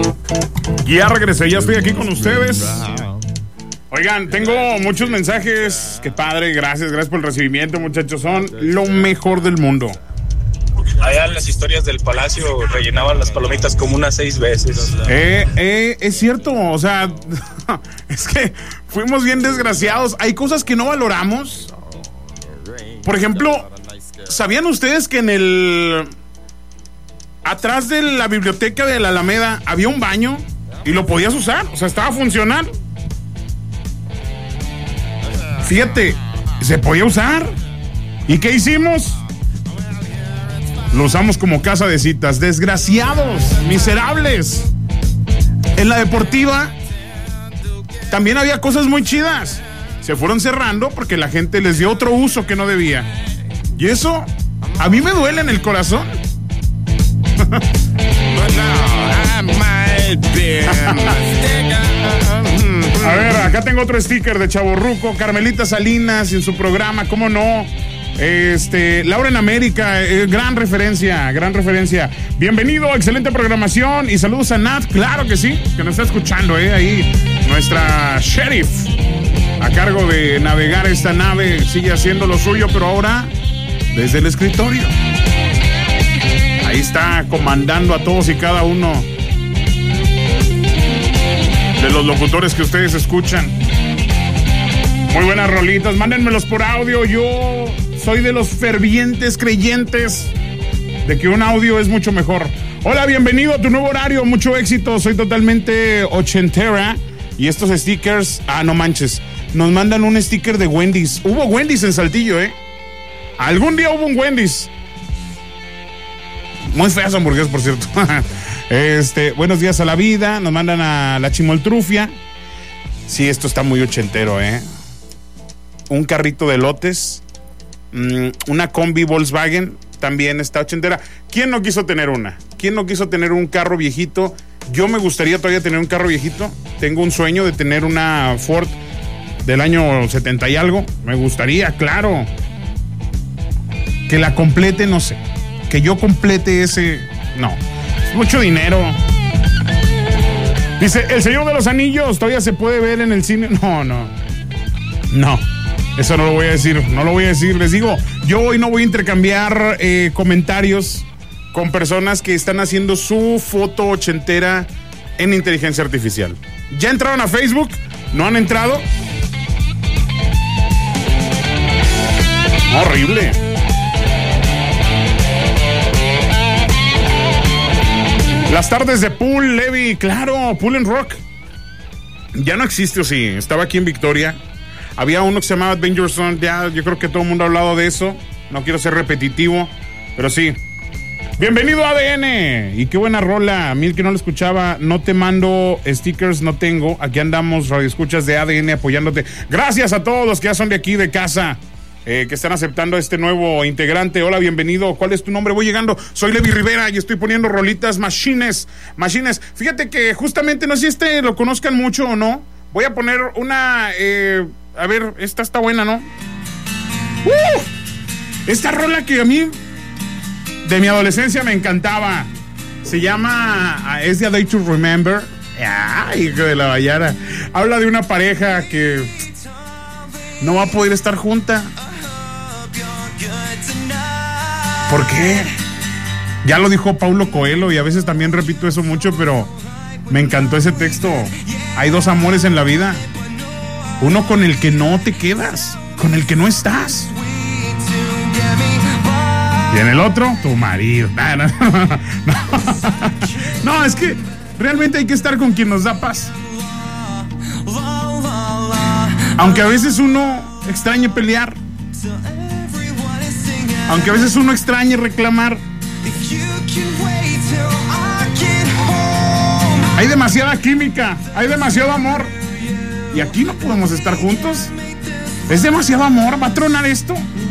Ya regresé, ya estoy aquí con ustedes. Oigan, tengo muchos mensajes. Qué padre, gracias por el recibimiento, muchachos. Son lo mejor del mundo. Allá en las historias del Palacio rellenaban las palomitas como unas 6 veces. Es cierto, o sea, es que fuimos bien desgraciados. Hay cosas que no valoramos. Por ejemplo, ¿sabían ustedes que atrás de la biblioteca de la Alameda había un baño y lo podías usar? O sea, estaba funcional. Fíjate, se podía usar. ¿Y qué hicimos? Lo usamos como casa de citas. Desgraciados, miserables. En la deportiva también había cosas muy chidas. Se fueron cerrando porque la gente les dio otro uso que no debía. Y eso a mí me duele en el corazón. A ver, acá tengo otro sticker de Chavorruco. Carmelita Salinas en su programa, ¿cómo no? Laura en América, gran referencia. Bienvenido, excelente programación y saludos a Nat, claro que sí, que nos está escuchando, ahí nuestra sheriff a cargo de navegar esta nave, sigue haciendo lo suyo, pero ahora desde el escritorio. Ahí está comandando a todos y cada uno de los locutores que ustedes escuchan. Muy buenas rolitas, mándenmelos por audio. Yo soy de los fervientes creyentes de que un audio es mucho mejor. Hola, bienvenido a tu nuevo horario, mucho éxito. Soy totalmente ochentera. Y estos stickers, no manches, nos mandan un sticker de Wendy's. Hubo Wendy's en Saltillo, Algún día hubo un Wendy's. Muy feas hamburguesas, por cierto. Buenos días a la vida. Nos mandan a la Chimoltrufia. Sí, esto está muy ochentero, Un carrito de elotes. Una combi Volkswagen. También está ochentera. ¿Quién no quiso tener una? ¿Quién no quiso tener un carro viejito? Yo me gustaría todavía tener un carro viejito. Tengo un sueño de tener una Ford del año 70 y algo. Me gustaría, claro. Que la complete, no sé. Que yo complete ese... No. Es mucho dinero. Dice, El Señor de los Anillos todavía se puede ver en el cine. No. Eso no lo voy a decir. Les digo, yo hoy no voy a intercambiar comentarios con personas que están haciendo su foto ochentera en inteligencia artificial. ¿Ya entraron a Facebook? ¿No han entrado? Horrible. Las tardes de Pool, Levi, claro, Pool and Rock. Ya no existe, ¿o sí? Estaba aquí en Victoria. Había uno que se llamaba Adventure Zone. Ya, yo creo que todo el mundo ha hablado de eso. No quiero ser repetitivo, pero sí. Bienvenido a ADN. Y qué buena rola. A mí el que no lo escuchaba, no te mando stickers, no tengo. Aquí andamos, radioescuchas de ADN apoyándote. Gracias a todos los que ya son de aquí, de casa. Que están aceptando a este nuevo integrante. Hola, bienvenido. ¿Cuál es tu nombre? Voy llegando. Soy Levi Rivera y estoy poniendo rolitas Machines. Fíjate que justamente, no sé si lo conozcan mucho o no. Voy a poner una... a ver, esta está buena, ¿no? Esta rola que a mí, de mi adolescencia, me encantaba. Se llama... es de A Day to Remember. Ay, hijo de la Vallara. Habla de una pareja que no va a poder estar junta. ¿Por qué? Ya lo dijo Paulo Coelho y a veces también repito eso mucho, pero me encantó ese texto. Hay dos amores en la vida. Uno con el que no te quedas, con el que no estás. Y en el otro, tu marido. No, es que realmente hay que estar con quien nos da paz. Aunque a veces uno extrañe pelear. Aunque a veces uno extrañe reclamar. Hay demasiada química, hay demasiado amor. Y aquí no podemos estar juntos. Es demasiado amor, ¿va a tronar esto?